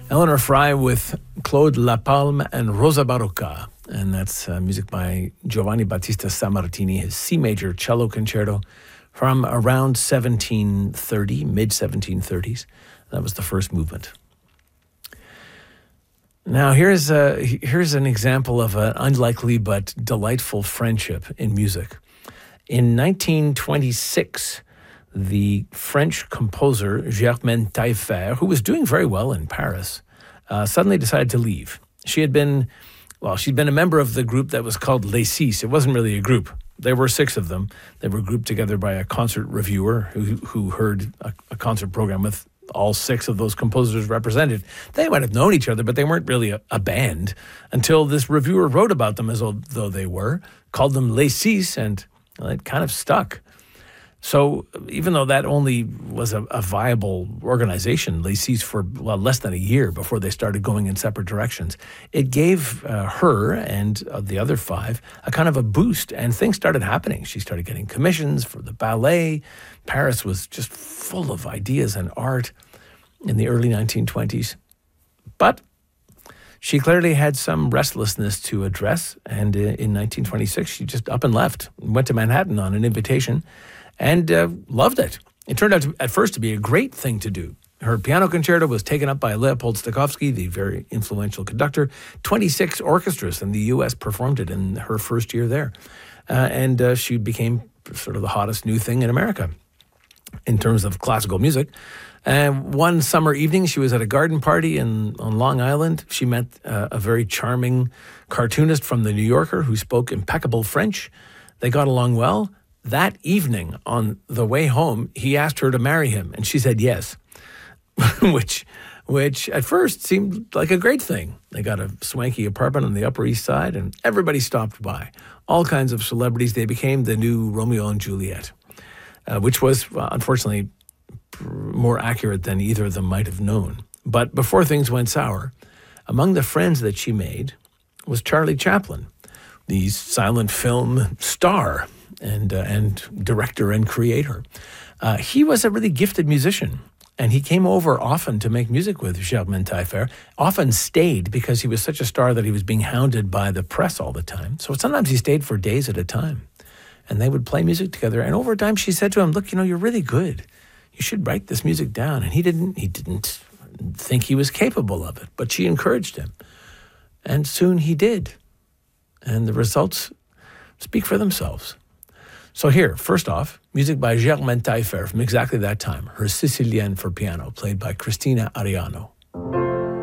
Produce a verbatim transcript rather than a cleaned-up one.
Eleanor Frey with Claude Lapalme and Rosa Barocca. And that's uh, music by Giovanni Battista Sammartini, his C major cello concerto from around seventeen thirty, mid seventeen thirties. That was the first movement. Now, here's a, here's an example of an unlikely but delightful friendship in music. In nineteen twenty-six, the French composer Germaine Taillefer, who was doing very well in Paris, uh, suddenly decided to leave. She had been, well, she'd been a member of the group that was called Les Six. It wasn't really a group. There were six of them. They were grouped together by a concert reviewer who, who heard a, a concert program with all six of those composers represented. They might have known each other, but they weren't really a, a band until this reviewer wrote about them as though they were, called them Les Six, and well, it kind of stuck. So even though that only was a, a viable organization, Les Six, for well, less than a year before they started going in separate directions, it gave uh, her and uh, the other five a kind of a boost, and things started happening. She started getting commissions for the ballet. Paris was just full of ideas and art in the early nineteen twenties. But she clearly had some restlessness to address, and uh, in nineteen twenty-six, she just up and left, went to Manhattan on an invitation, and uh, loved it. It turned out to, at first to be a great thing to do. Her piano concerto was taken up by Leopold Stokowski, the very influential conductor. twenty-six orchestras in the U S performed it in her first year there. Uh, and uh, she became sort of the hottest new thing in America in terms of classical music. And one summer evening, she was at a garden party in on Long Island. She met uh, a very charming cartoonist from the New Yorker who spoke impeccable French. They got along well. That evening, on the way home, he asked her to marry him, and she said yes, which which at first seemed like a great thing. They got a swanky apartment on the Upper East Side, and everybody stopped by. All kinds of celebrities. They became the new Romeo and Juliet, uh, which was, uh, unfortunately, more accurate than either of them might have known. But before things went sour, among the friends that she made was Charlie Chaplin, the silent film star and uh, and director and creator. Uh, he was a really gifted musician, and he came over often to make music with Germaine Taillefer, often stayed because he was such a star that he was being hounded by the press all the time. So sometimes he stayed for days at a time, and they would play music together. And over time, she said to him, look, you know, you're really good. You should write this music down. And he didn't, he didn't think he was capable of it, but she encouraged him. And soon he did. And the results speak for themselves. So here, first off, music by Germaine Taillefer from exactly that time, her Sicilienne for piano, played by Cristina Ariano.